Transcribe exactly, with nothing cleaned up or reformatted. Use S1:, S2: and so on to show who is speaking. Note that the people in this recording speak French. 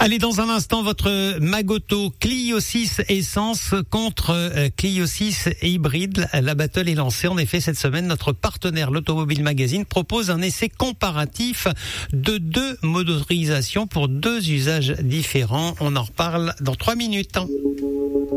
S1: Allez, dans un instant, votre Magoto Clio six Essence contre euh, Clio six Hybride. La battle est lancée. En effet, cette semaine, notre partenaire, l'Automobile Magazine, propose un essai comparatif de deux motorisations pour deux usages différents. On en reparle dans trois minutes.